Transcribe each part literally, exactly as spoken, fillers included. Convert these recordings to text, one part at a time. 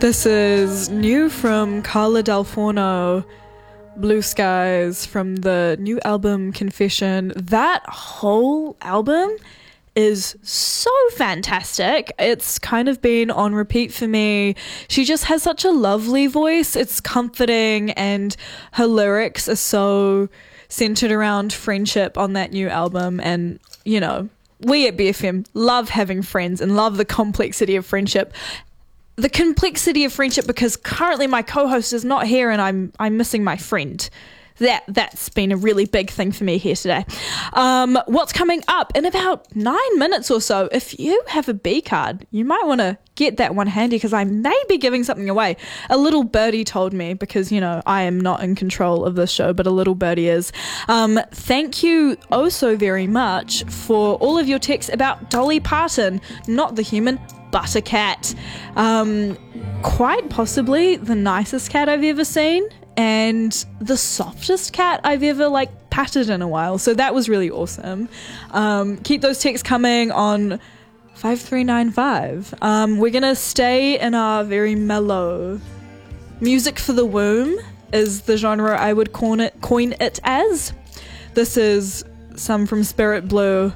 This is new from Carla Del Forno, Blue Skies, from the new album Confession. That whole album is so fantastic. It's kind of been on repeat for me. She just has such a lovely voice. It's comforting, and her lyrics are so centered around friendship on that new album. And, you know, we at B F M love having friends and love the complexity of friendship. The complexity of friendship, because currently my co-host is not here and I'm I'm missing my friend. That, that's been a really big thing for me here today. Um, what's coming up in about nine minutes or so? If you have a B card, you might want to get that one handy, because I may be giving something away. A little birdie told me, because, you know, I am not in control of this show, but a little birdie is. Um, thank you oh so very much for all of your texts about Dolly Parton, not the human, but a cat. Um, quite possibly the nicest cat I've ever seen, and the softest cat I've ever like patted in a while. So that was really awesome. Um, keep those texts coming on five three nine five. Um, we're gonna stay in our very mellow music for the womb is the genre I would coin it, coin it as. This is some from Spirit Blue.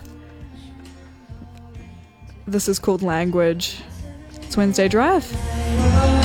This is called Language. It's Wednesday Drive.